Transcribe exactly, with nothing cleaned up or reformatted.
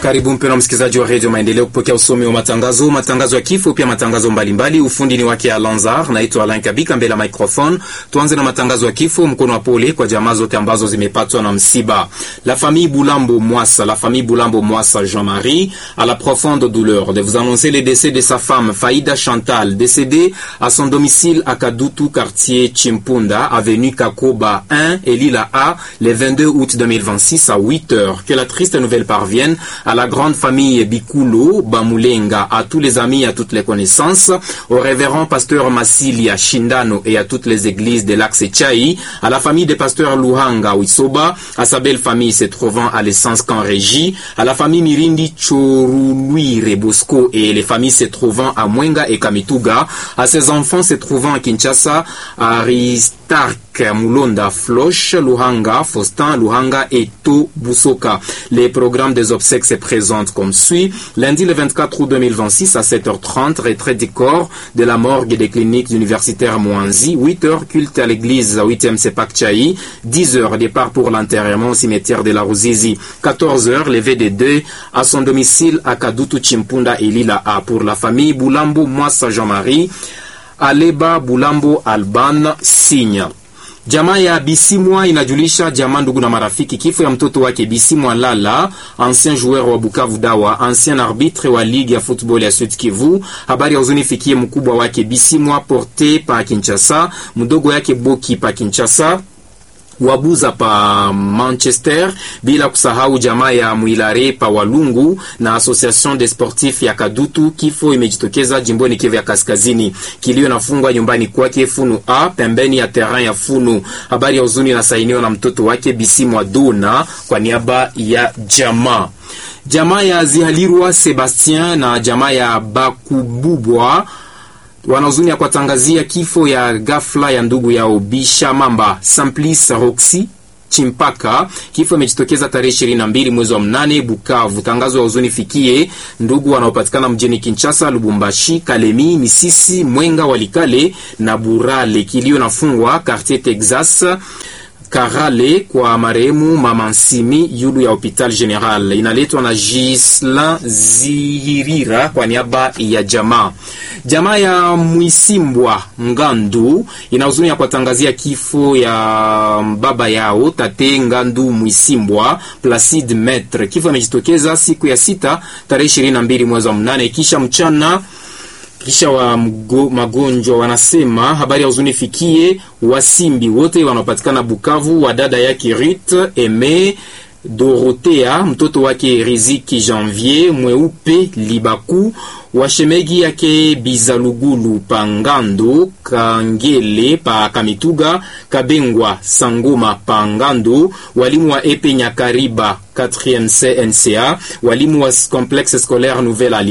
Karibu mpendwa msikilizaji wa Radio Maendeleo kupokea usomi wa matangazo, matangazo ya kifo pia matangazo mbalimbali. Ufundi ni wake Alanzar, naitwa Alain Kabika mbele ya microphone. Tuanze na matangazo ya kifo. Mkono wa pole kwa jamaa zote ambazo zimepatwa na msiba. La famille Boulambo Mwassa, la famille Boulambo Mwassa Jean-Marie a la profonde douleur de vous annoncer le décès de sa femme Faïda Chantal, décédée à son domicile à Kadutu, quartier Chimpunda, avenue Kakoba un, Elila A, le vingt-deux août deux mille vingt-six à huit heures. Que la triste nouvelle parvienne à la grande famille Bikulo, Bamulenga, à tous les amis, à toutes les connaissances, au révérend pasteur Masilia Shindano et à toutes les églises de l'Axe Chai, à la famille des pasteurs Luhanga Wisoba, à sa belle famille se trouvant à l'essence qu'en régie, à la famille Mirindi Chorului Rebosco et les familles se trouvant à Mwenga et Kamituga, à ses enfants se trouvant à Kinshasa, à Aristark Mulonda Floche, Luhanga, Faustin, Luhanga et To Busoka. Les programmes des obsèques se présentent comme suit. Lundi le vingt-quatre août deux mille vingt-six à sept heures trente, retrait du corps de la morgue des cliniques universitaires Mouanzi. huit heures, culte à l'église huitième Sepak Chai. dix heures, départ pour l'enterrement au cimetière de la Ruzizi. quatorze heures, levé des deux à son domicile à Kadutu Chimpunda et Lila A. Pour la famille Boulambo Mwassa Jean-Marie, Aleba Boulambo Alban Signe. Jamaa ya Bisimwa inajulisha jamaa, ndugu na marafiki kifo ya mtoto wake Bisimwa Lala, ancien joueur wa Bukavu Dawa, ancien arbitre wa ligue ya football ya Sud Kivu. Habari ya huzuni fikie mkubwa wake Bisimwa Porte pa Kinshasa, mdogo yake Boki pa Kinshasa, Wabuza pa Manchester, bila kusahau jamaa ya Mwilare pa Walungu na Association des Sportifs ya Kadutu. Kifo imejitokeza jimboni Kivu ya Kaskazini. Kilio nafungwa nyumbani kwake Funu A, pembeni ya terrain ya Funu. Habari ya huzuni inasainiwa na mtoto wake Bisimwa Dona kwa niaba ya jamaa. Jamaa ya Zihalirwa Sebastien na jamaa ya Bakububwa wanazuni ya kuatangazia kifo ya ghafla ya ndugu yao Bisha Mamba Samplis Roxy Chimpaka. Kifo imejitokeza tarehe ishirini na mbili mwezi wa mnane Bukavu. Tangazo ya huzuni fikie ndugu wanaopatikana mjini Kinshasa, Lubumbashi, Kalemi, Misisi, Mwenga, Walikale na Burale. Kilio nafungwa quartier Texas Karale kwa marehemu Mama Nsimi yulu ya Hopital General. Inaletwa na Gisla Zihirira kwa niaba ya jamaa. Jamaa ya Mwisimbwa Ngandu inahuzuni ya kuatangazia kifo ya baba yao Tate Ngandu Mwisimbwa Placide Maître. Kifo imejitokeza siku ya sita tarehe ishirini na mbili mwezi wa mnane kisha mchana kisha wa mgo, magonjwa. Wanasema habari ya huzuni fikie wasimbi wote wanapatikana Bukavu, wa dada yake Rit Eme Dorothea, mtoto wake Riziki Janvier Mweupe Libaku, washemegi yake Bizalugulu Pangando, Kangele pa Kamituga, Kabengwa Sangoma Pangando, walimu wa Epe Nyakariba quatrième C N C A, walimu wa complexe scolaire Nouvelle